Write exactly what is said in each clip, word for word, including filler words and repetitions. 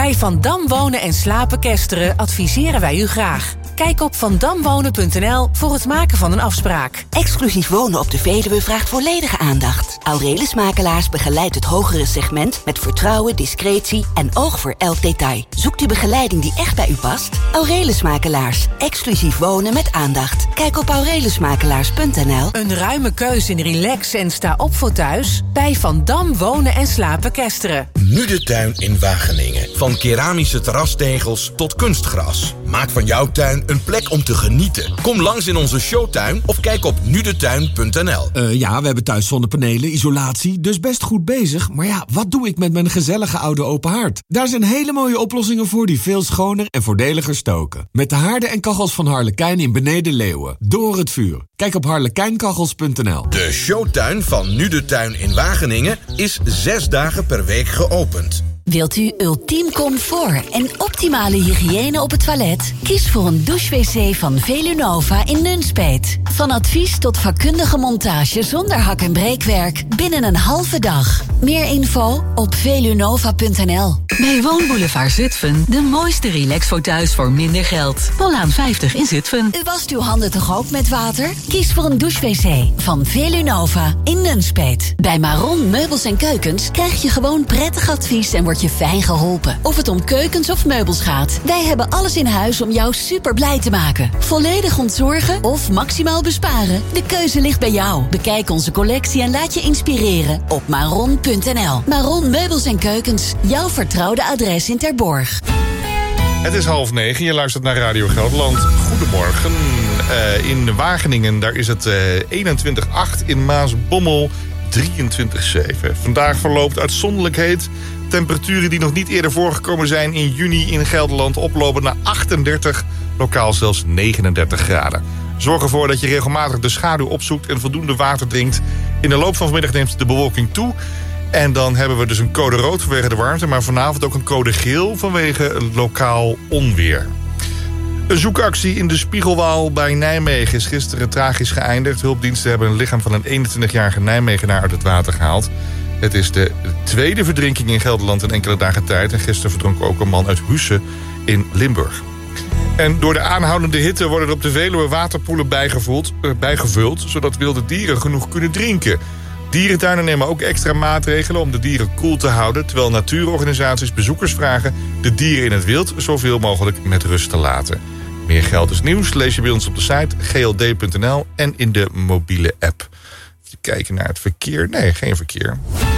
Bij Van Dam Wonen en Slapen Kesteren adviseren wij u graag. Kijk op vandamwonen punt n l voor het maken van een afspraak. Exclusief wonen op de Veluwe vraagt volledige aandacht. Aurelius Makelaars begeleidt het hogere segment met vertrouwen, discretie en oog voor elk detail. Zoekt u begeleiding die echt bij u past? Aurelius Makelaars. Exclusief wonen met aandacht. Kijk op aurelius makelaars punt n l. Een ruime keus in relax en sta op voor thuis? Bij Van Dam Wonen en Slapen Kesteren. Nu de tuin in Wageningen. Van keramische terrastegels tot kunstgras. Maak van jouw tuin een plek om te genieten. Kom langs in onze showtuin of kijk op nu de tuin punt n l. Uh, ja, we hebben thuis zonnepanelen, isolatie, dus best goed bezig. Maar ja, wat doe ik met mijn gezellige oude open haard? Daar zijn hele mooie oplossingen voor die veel schoner en voordeliger stoken. Met de haarden en kachels van Harlekijn in Beneden Leeuwen. Door het vuur. Kijk op harlekijnkachels punt n l. De showtuin van Nu de Tuin in Wageningen is zes dagen per week geopend. Wilt u ultiem comfort en optimale hygiëne op het toilet? Kies voor een douche-wc van Velunova in Nunspeet. Van advies tot vakkundige montage zonder hak- en breekwerk binnen een halve dag. Meer info op velunova punt n l. Bij Woonboulevard Zutphen de mooiste relaxfoto's voor minder geld. Paulaan vijftig in Zutphen. U wast uw handen toch ook met water? Kies voor een douche-wc van Velunova in Nunspeet. Bij Maron Meubels en Keukens krijg je gewoon prettig advies en wordt je fijn geholpen. Of het om keukens of meubels gaat. Wij hebben alles in huis om jou super blij te maken. Volledig ontzorgen of maximaal besparen? De keuze ligt bij jou. Bekijk onze collectie en laat je inspireren op maron punt n l. Maron Meubels en Keukens. Jouw vertrouwde adres in Terborg. Het is half negen, je luistert naar Radio Gelderland. Goedemorgen. Uh, in Wageningen, daar is het uh, eenentwintig acht. In Maasbommel drieëntwintig zeven. Vandaag verloopt uitzonderlijk heet. Temperaturen die nog niet eerder voorgekomen zijn in juni in Gelderland oplopen naar achtendertig, lokaal zelfs negenendertig graden. Zorg ervoor dat je regelmatig de schaduw opzoekt en voldoende water drinkt. In de loop van vanmiddag neemt de bewolking toe. En dan hebben we dus een code rood vanwege de warmte, maar vanavond ook een code geel vanwege lokaal onweer. Een zoekactie in de Spiegelwaal bij Nijmegen is gisteren tragisch geëindigd. Hulpdiensten hebben een lichaam van een eenentwintigjarige Nijmegenaar uit het water gehaald. Het is de tweede verdrinking in Gelderland in enkele dagen tijd. En gisteren verdronk ook een man uit Husse in Limburg. En door de aanhoudende hitte worden er op de Veluwe waterpoelen bijgevuld, uh, bijgevuld... zodat wilde dieren genoeg kunnen drinken. Dierentuinen nemen ook extra maatregelen om de dieren koel te houden... terwijl natuurorganisaties bezoekers vragen de dieren in het wild zoveel mogelijk met rust te laten. Meer Gelders nieuws lees je bij ons op de site g l d punt n l en in de mobiele app. Even kijken naar het verkeer. Nee, geen verkeer.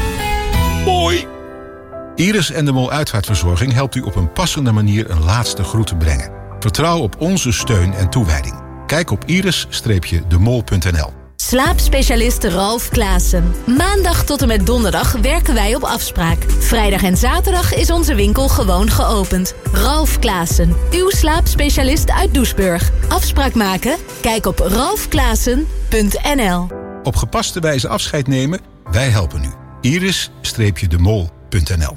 Mooi. Iris en de Mol Uitvaartverzorging helpt u op een passende manier een laatste groet te brengen. Vertrouw op onze steun en toewijding. Kijk op iris de mol punt n l. Slaapspecialist Ralf Klaassen. Maandag tot en met donderdag werken wij op afspraak. Vrijdag en zaterdag is onze winkel gewoon geopend. Ralf Klaassen, uw slaapspecialist uit Doesburg. Afspraak maken? Kijk op ralf klaassen punt n l. Op gepaste wijze afscheid nemen? Wij helpen u. iris de mol punt n l.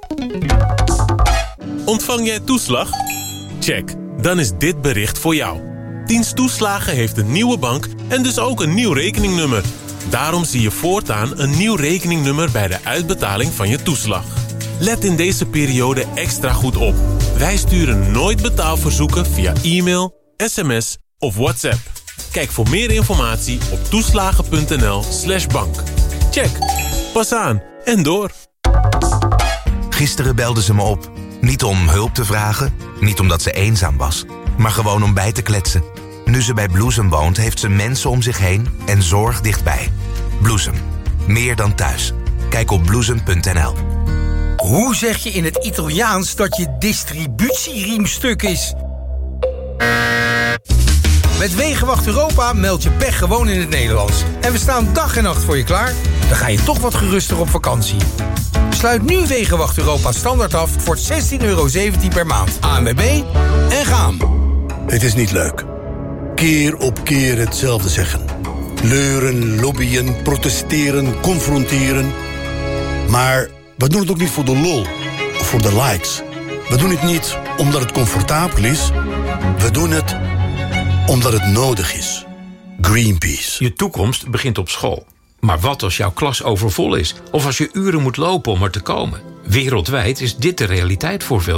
Ontvang jij toeslag? Check, dan is dit bericht voor jou. Dienst Toeslagen heeft een nieuwe bank en dus ook een nieuw rekeningnummer. Daarom zie je voortaan een nieuw rekeningnummer bij de uitbetaling van je toeslag. Let in deze periode extra goed op. Wij sturen nooit betaalverzoeken via e-mail, sms of WhatsApp. Kijk voor meer informatie op toeslagen punt n l slash bank. Check, pas aan en door. Gisteren belde ze me op. Niet om hulp te vragen, niet omdat ze eenzaam was, maar gewoon om bij te kletsen. Nu ze bij Bloesem woont, heeft ze mensen om zich heen en zorg dichtbij. Bloesem, meer dan thuis. Kijk op bloesem punt n l. Hoe zeg je in het Italiaans dat je distributieriem stuk is? Met Wegenwacht Europa meld je pech gewoon in het Nederlands. En we staan dag en nacht voor je klaar. Dan ga je toch wat geruster op vakantie. Sluit nu Wegenwacht Europa standaard af voor zestien euro zeventien per maand. A N W B en gaan. Het is niet leuk. Keer op keer hetzelfde zeggen. Leuren, lobbyen, protesteren, confronteren. Maar we doen het ook niet voor de lol of voor de likes. We doen het niet omdat het comfortabel is. We doen het omdat het nodig is. Greenpeace. Je toekomst begint op school. Maar wat als jouw klas overvol is? Of als je uren moet lopen om er te komen? Wereldwijd is dit de realiteit voor veel